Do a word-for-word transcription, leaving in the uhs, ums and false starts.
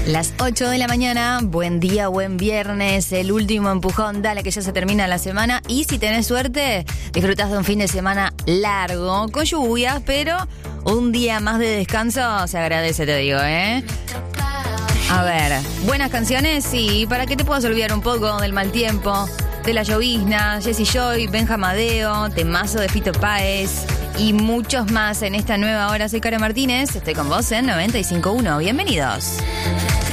Las ocho de la mañana, buen día, buen viernes, el último empujón, dale que ya se termina la semana y si tenés suerte, disfrutás de un fin de semana largo, con lluvias, pero un día más de descanso se agradece, te digo, ¿eh? A ver, buenas canciones, sí, para que te puedas olvidar un poco del mal tiempo, de la llovizna, Jessy Joy, Benja Amadeo, temazo de Fito Páez y muchos más en esta nueva hora. Soy Karen Martínez, estoy con vos en noventa y cinco punto uno. Bienvenidos.